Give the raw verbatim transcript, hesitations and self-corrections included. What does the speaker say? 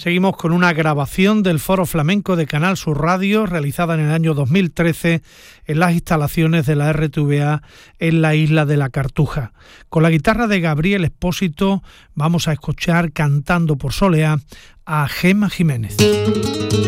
Seguimos con una grabación del Foro Flamenco de Canal Sur Radio, realizada en el año dos mil trece en las instalaciones de la R T V A en la isla de la Cartuja. Con la guitarra de Gabriel Expósito vamos a escuchar cantando por Soleá a Gemma Jiménez.